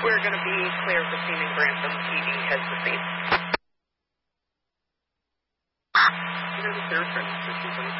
We're going to be clear of the scene and Grantham PD has the scene.